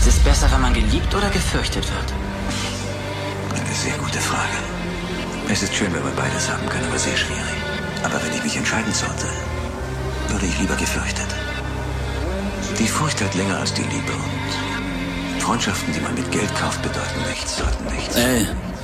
es besser, wenn man geliebt oder gefürchtet wird? Eine sehr gute Frage. Es ist schön, wenn man beides haben kann, aber sehr schwierig. Aber wenn ich mich entscheiden sollte, würde ich lieber gefürchtet. Die Furcht hält länger als die Liebe und Freundschaften, die man mit Geld kauft, bedeuten nichts, sollten nichts. Ey,